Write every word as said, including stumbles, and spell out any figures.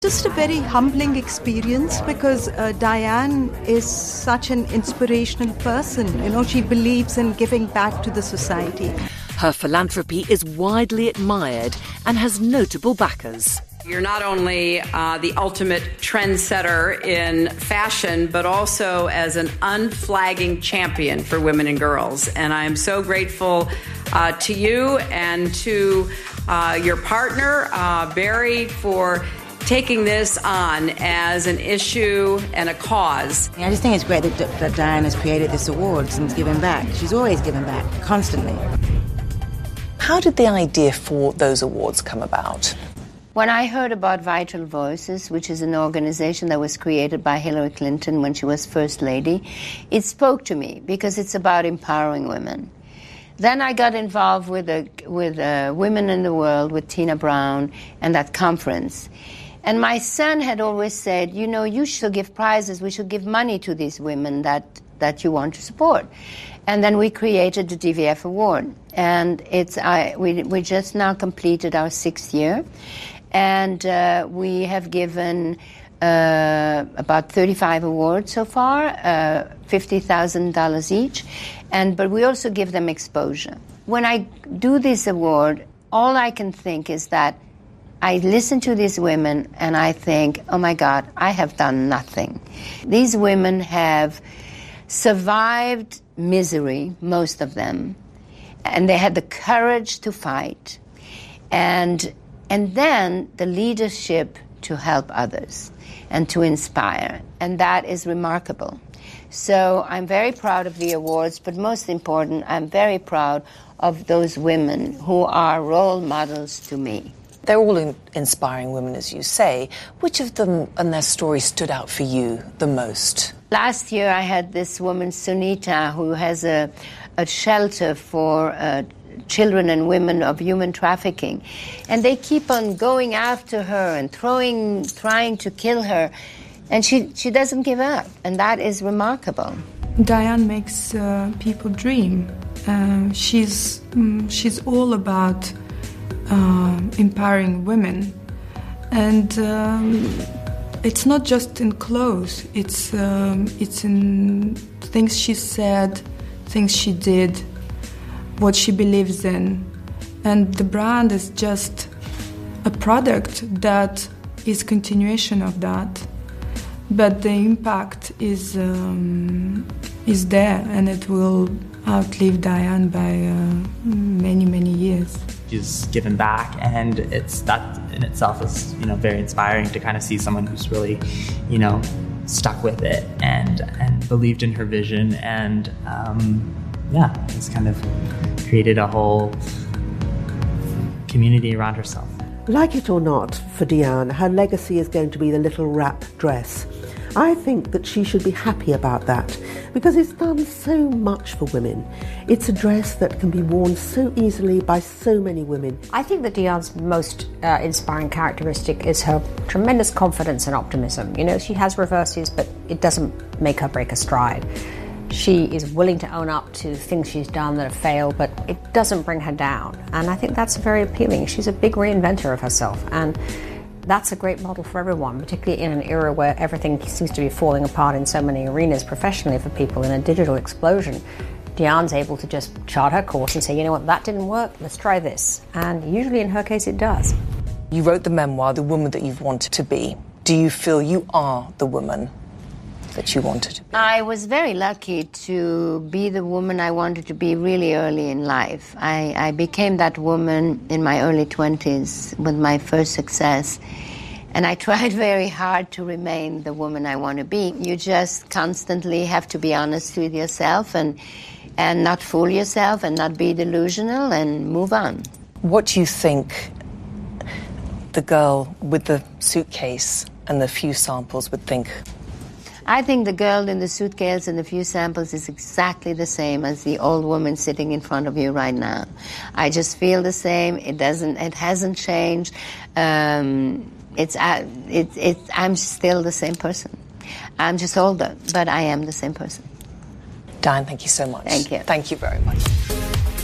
Just a very humbling experience because uh, Diane is such an inspirational person. You know, she believes in giving back to the society. Her philanthropy is widely admired and has notable backers. You're not only uh, the ultimate trendsetter in fashion, but also as an unflagging champion for women and girls. And I am so grateful uh, to you and to uh, your partner, uh, Barry, for taking this on as an issue and a cause. I just think it's great that, that Diane has created this awards and is giving back. She's always given back, constantly. How did the idea for those awards come about? When I heard about Vital Voices, which is an organization that was created by Hillary Clinton when she was First Lady, it spoke to me because it's about empowering women. Then I got involved with, a, with uh, Women in the World, with Tina Brown, and that conference. And my son had always said, you know, you should give prizes, we should give money to these women that, that you want to support. And then we created the D V F Award. And it's I, we, we just now completed our sixth year. And uh, we have given uh, about thirty-five awards so far, uh, fifty thousand dollars each. And but we also give them exposure. When I do this award, all I can think is that I listen to these women and I think, oh my God, I have done nothing. These women have survived misery, most of them, and they had the courage to fight, and and then the leadership to help others and to inspire, and that is remarkable. So I'm very proud of the awards, but most important, I'm very proud of those women who are role models to me. They're all in inspiring women, as you say. Which of them and their stories stood out for you the most? Last year I had this woman, Sunita, who has a, a shelter for uh, children and women of human trafficking. And they keep on going after her and throwing, trying to kill her. And she, she doesn't give up. And that is remarkable. Diane makes uh, people dream. Uh, she's, um, she's all about Uh, empowering women, and um, it's not just in clothes. It's um, it's in things she said, things she did, what she believes in, and the brand is just a product that is continuation of that. But the impact is um, is there, and it will outlive Diane by uh, many many years. She's given back, and it's that in itself is, you know, very inspiring to kind of see someone who's really, you know, stuck with it and and believed in her vision, and um, yeah, it's kind of created a whole community around herself. Like it or not, for Diane, her legacy is going to be the little wrap dress. I think that she should be happy about that because it's done so much for women. It's a dress that can be worn so easily by so many women. I think that Diane's most uh, inspiring characteristic is her tremendous confidence and optimism. You know, she has reverses, but it doesn't make her break a stride. She is willing to own up to things she's done that have failed, but it doesn't bring her down. And I think that's very appealing. She's a big reinventor of herself, and that's a great model for everyone, particularly in an era where everything seems to be falling apart in so many arenas professionally for people in a digital explosion. Diane's able to just chart her course and say, you know what, that didn't work, let's try this. And usually in her case it does. You wrote the memoir, The Woman That You've Wanted to Be. Do you feel you are the woman that you wanted to be? I was very lucky to be the woman I wanted to be really early in life. I, I became that woman in my early twenties with my first success. And I tried very hard to remain the woman I want to be. You just constantly have to be honest with yourself and, and not fool yourself and not be delusional and move on. What do you think the girl with the suitcase and the few samples would think? I think the girl in the suitcase and the few samples is exactly the same as the old woman sitting in front of you right now. I just feel the same. It doesn't. It hasn't changed. Um, it's. Uh, it, it, I'm still the same person. I'm just older, but I am the same person. Diane, thank you so much. Thank you. Thank you very much.